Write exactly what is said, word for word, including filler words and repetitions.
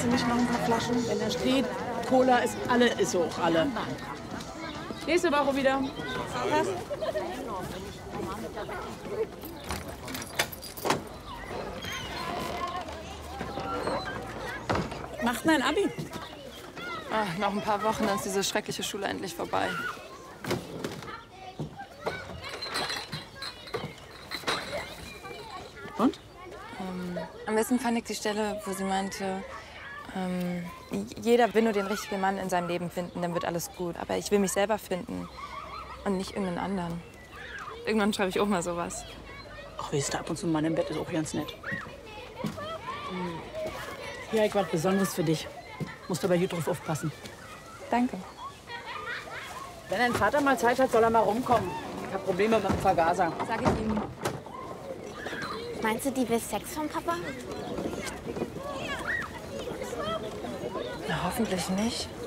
du nicht noch ein paar Flaschen? Wenn da steht, Cola ist alle, ist auch alle. Nächste Woche wieder. Was? Macht dein Abi? Ach, noch ein paar Wochen, dann ist diese schreckliche Schule endlich vorbei. Und? Ähm, am besten fand ich die Stelle, wo sie meinte, ähm, jeder will nur den richtigen Mann in seinem Leben finden, dann wird alles gut. Aber ich will mich selber finden und nicht irgendeinen anderen. Irgendwann schreibe ich auch mal sowas. Ach, weißt du, ab und zu ein Mann im Bett ist auch ganz nett. Ja, ich was Besonderes für dich. Musst aber hier drauf aufpassen. Danke. Wenn dein Vater mal Zeit hat, soll er mal rumkommen. Ich hab Probleme mit dem Vergaser. Sag ich ihm. Meinst du, die will Sex vom Papa? Na, hoffentlich nicht.